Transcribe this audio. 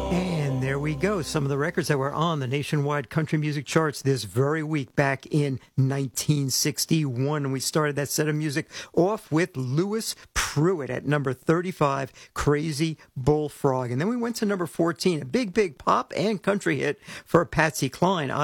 And there we go. Some of the records that were on the nationwide country music charts this very week back in 1961. And we started that set of music off with Louis Pruitt at number 35, Crazy Bullfrog. And then we went to number 14, a big pop and country hit for Patsy Cline.